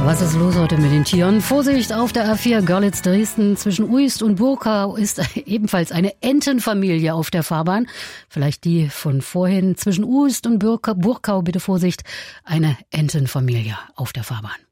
Was ist los heute mit den Tieren? Vorsicht auf der A4 Görlitz-Dresden. Zwischen Uist und Burkau ist ebenfalls eine Entenfamilie auf der Fahrbahn. Vielleicht die von vorhin. Zwischen Uist und Burkau, bitte Vorsicht, eine Entenfamilie auf der Fahrbahn.